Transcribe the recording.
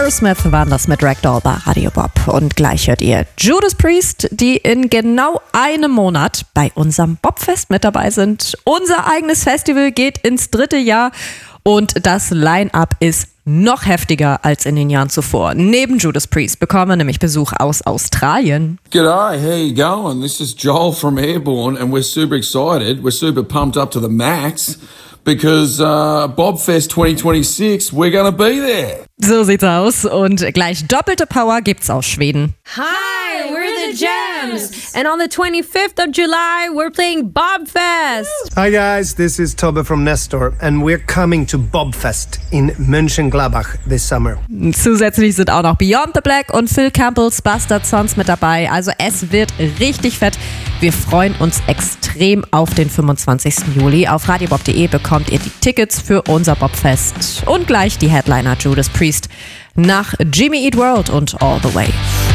Aerosmith waren das mit Ragdoll bei Radio Bob. Und gleich hört ihr Judas Priest, die in genau einem Monat bei unserem Bobfest mit dabei sind. Unser eigenes Festival geht ins 3. Jahr und das Line-Up ist noch heftiger als in den Jahren zuvor. Neben Judas Priest bekommen wir nämlich Besuch aus Australien. G'day, how you going? This is Joel from Airborne and we're super excited. We're super pumped up to the max because Bobfest 2026, we're gonna be there. So sieht's aus und gleich doppelte Power gibt's aus Schweden. Hi, we're the Gems, and on the 25th of July, we're playing Bobfest. Hi guys, this is Tobbe from Nestor, and we're coming to Bobfest in Mönchengladbach this summer. Zusätzlich sind auch noch Beyond the Black und Phil Campbell's Bastard Sons mit dabei, also es wird richtig fett. Wir freuen uns extrem auf den 25. Juli. Auf radiobob.de bekommt ihr die Tickets für unser Bobfest und gleich die Headliner Judas Priest nach Jimmy Eat World und All the Way.